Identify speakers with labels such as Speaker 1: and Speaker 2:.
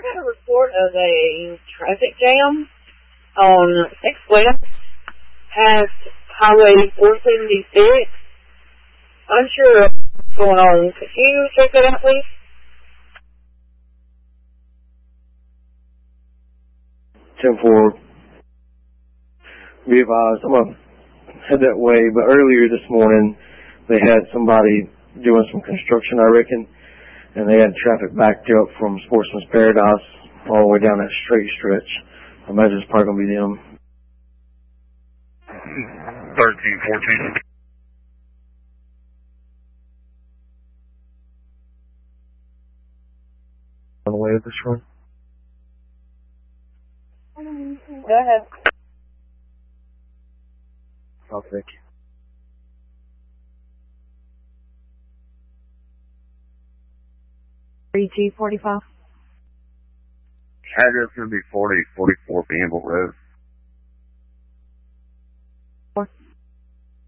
Speaker 1: got a report of a traffic jam on 6 West past Highway 476. I'm sure what's going on. Could you check that out, please?
Speaker 2: 10-4. Be advised, I'm going to head that way, but earlier this morning they had somebody doing some construction, I reckon, and they had traffic backed up from Sportsman's Paradise all the way down that straight stretch. I imagine it's probably going to be them.
Speaker 3: 13-14.
Speaker 2: On the way with this one?
Speaker 1: Go ahead.
Speaker 2: I'll take you.
Speaker 1: G45.
Speaker 3: Address going to be 4044 Gamble Road.